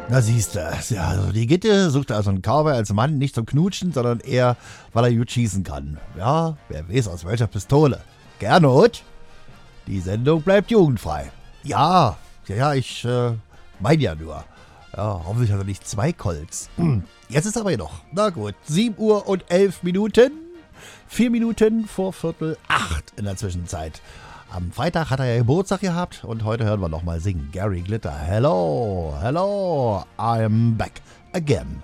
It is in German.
Na siehste, ja, also die Gitte sucht also einen Cowboy als Mann nicht zum Knutschen, sondern eher, weil er gut schießen kann. Ja, wer weiß aus welcher Pistole. Gernot, die Sendung bleibt jugendfrei. Ja, ich meine ja nur. Ja, hoffentlich hat er nicht 2 Colts. Jetzt ist aber noch. Na gut, 7 Uhr und 11 Minuten. 4 Minuten vor 7:45 in der Zwischenzeit. Am Freitag hat er ja Geburtstag gehabt und heute hören wir nochmal singen. Gary Glitter. Hello, hello, I'm back again.